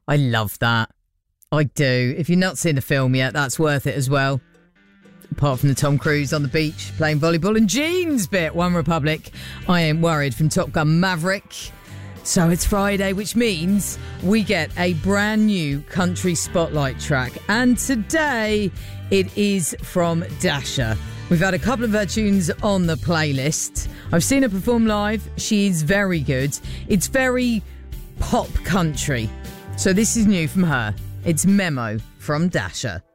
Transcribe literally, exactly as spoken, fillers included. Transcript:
I love that. I do. If you've not seen the film yet, that's worth it as well. Apart from the Tom Cruise on the beach playing volleyball and jeans bit. One Republic, I Ain't Worried from Top Gun Maverick. So it's Friday, which means we get a brand new country spotlight track. And today it is from Dasha. We've had a couple of her tunes on the playlist. I've seen her perform live. She's very good. It's very pop country. So this is new from her. It's Memo from Dasha.